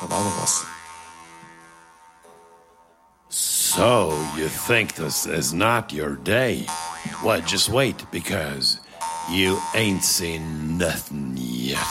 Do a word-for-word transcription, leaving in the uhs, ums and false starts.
with all of us. So, you think this is not your day? Well, just wait, because you ain't seen nothing